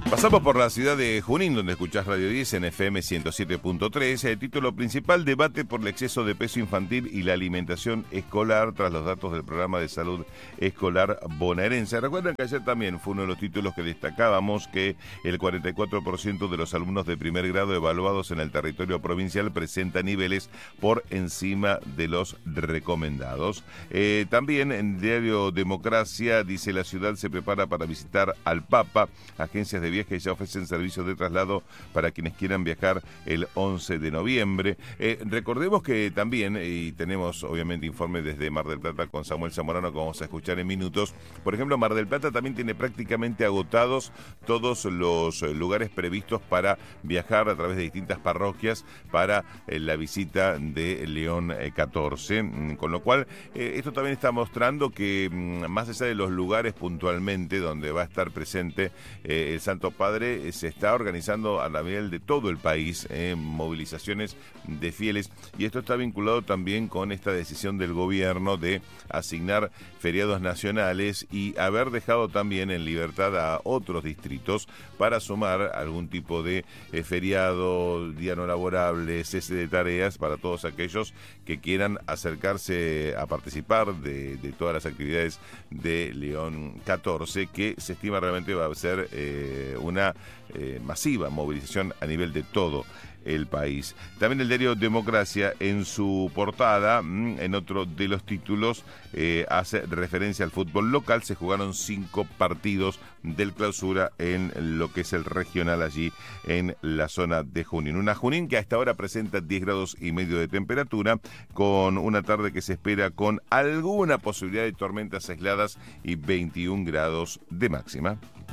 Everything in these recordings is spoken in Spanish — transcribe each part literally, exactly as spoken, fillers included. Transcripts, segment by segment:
Pasamos por la ciudad de Junín, donde escuchás Radio diez en F M ciento siete punto tres. El título principal: debate por el exceso de peso infantil y la alimentación escolar tras los datos del programa de salud escolar bonaerense. Recuerden que ayer también fue uno de los títulos que destacábamos, que el cuarenta y cuatro por ciento de los alumnos de primer grado evaluados en el territorio provincial presenta niveles por encima de los recomendados. Eh, también en Diario Democracia dice: la ciudad se prepara para visitar al Papa. Agencias de viaje ya ofrecen servicios de traslado para quienes quieran viajar el once de noviembre. Eh, recordemos que también, y tenemos obviamente informe desde Mar del Plata con Samuel Zamorano que vamos a escuchar en minutos. Por ejemplo, Mar del Plata también tiene prácticamente agotados todos los lugares previstos para viajar a través de distintas parroquias para eh, la visita de León eh, catorce. Con lo cual, eh, esto también está mostrando que mm, más allá de los lugares puntualmente donde va a estar presente eh, el Santo Padre, se está organizando a nivel de todo el país eh, movilizaciones de fieles, y esto está vinculado también con esta decisión del gobierno de asignar feriados nacionales y haber dejado también en libertad a otros distritos para sumar algún tipo de eh, feriado, día no laborable, cese de tareas para todos aquellos que quieran acercarse a participar de, de todas las actividades de León catorce, que se estima realmente va a ser eh, una eh, masiva movilización a nivel de todo el país. También el diario Democracia, en su portada, en otro de los títulos, eh, hace referencia al fútbol local. Se jugaron cinco partidos del clausura en lo que es el regional allí en la zona de Junín. Una Junín que a esta hora presenta diez grados y medio de temperatura, con una tarde que se espera con alguna posibilidad de tormentas aisladas y veintiún grados de máxima.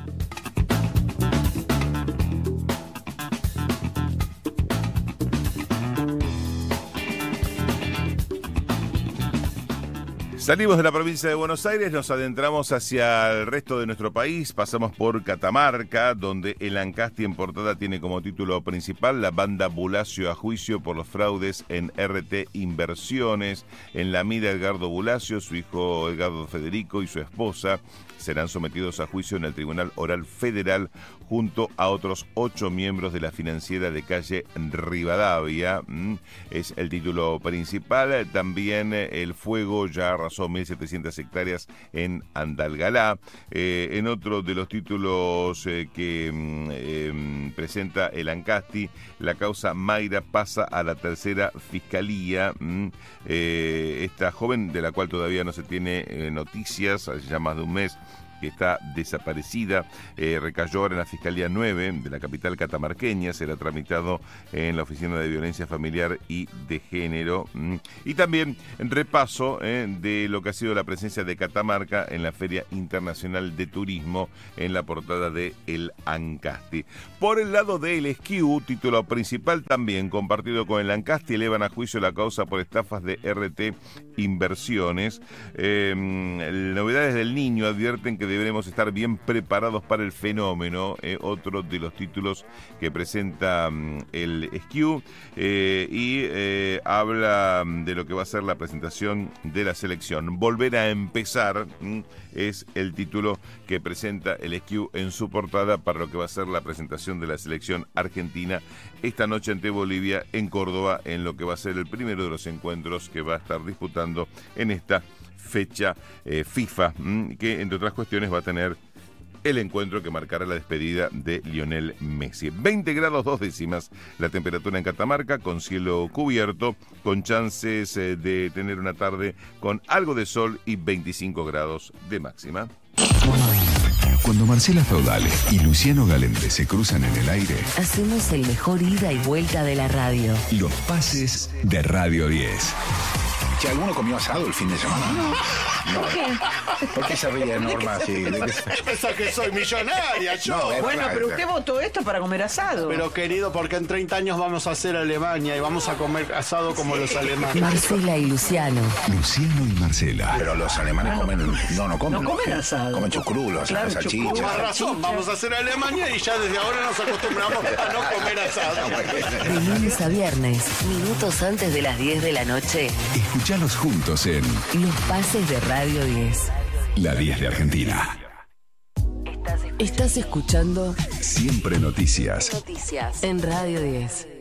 Salimos de la provincia de Buenos Aires, nos adentramos hacia el resto de nuestro país, pasamos por Catamarca, donde el Ancasti en portada tiene como título principal: la banda Bulacio a juicio por los fraudes en R T Inversiones. En la mira, Edgardo Bulacio, su hijo Edgardo Federico y su esposa serán sometidos a juicio en el Tribunal Oral Federal junto a otros ocho miembros de la financiera de calle Rivadavia. Es el título principal. También el fuego ya arrasó mil setecientas hectáreas en Andalgalá. Eh, en otro de los títulos eh, que eh, presenta el Ancasti, la causa Mayra pasa a la tercera fiscalía. Eh, esta joven, de la cual todavía no se tiene eh, noticias, hace ya más de un mes que está desaparecida, eh, recayó ahora en la Fiscalía nueve de la capital catamarqueña. Será tramitado en la Oficina de Violencia Familiar y de Género. Y también en repaso eh, de lo que ha sido la presencia de Catamarca en la Feria Internacional de Turismo, en la portada de El Ancasti. Por el lado del Esquiu, título principal también compartido con el Ancasti: elevan a juicio la causa por estafas de R T Inversiones. Eh, novedades del Niño advierten que deberemos estar bien preparados para el fenómeno. Eh, otro de los títulos que presenta um, el Esquiu, eh, y eh, habla de lo que va a ser la presentación de la selección. Volver a empezar mm, es el título que presenta el Esquiu en su portada para lo que va a ser la presentación de la selección argentina esta noche ante Bolivia en Córdoba, en lo que va a ser el primero de los encuentros que va a estar disputando en esta fecha eh, FIFA, mmm, que entre otras cuestiones va a tener el encuentro que marcará la despedida de Lionel Messi. veinte grados dos décimas la temperatura en Catamarca, con cielo cubierto, con chances eh, de tener una tarde con algo de sol y veinticinco grados de máxima. Cuando Marcela Feudale y Luciano Galente se cruzan en el aire, hacemos el mejor ida y vuelta de la radio. Los pases de Radio diez. ¿Que alguno comió asado el fin de semana? No. No. ¿Por qué? ¿Por qué se ríe Norma así? ¿De qué? Pensás que soy millonaria, yo. No, bueno, claro, pero usted votó esto para comer asado. Pero querido, porque en treinta años vamos a hacer Alemania y vamos a comer asado como los alemanes. Marcela y Luciano. Luciano y Marcela. Pero los alemanes comen... No, no comen. No comen asado. Comen chucrulos, Claro, salchichas. chucrut. Más razón, vamos a hacer Alemania y ya desde ahora nos acostumbramos a no comer asado. De lunes a viernes, minutos antes de las diez de la noche. Escuchalos juntos en Los pases de Radio diez. La diez de Argentina. Estás Estás escuchando Siempre Noticias. Noticias en Radio diez.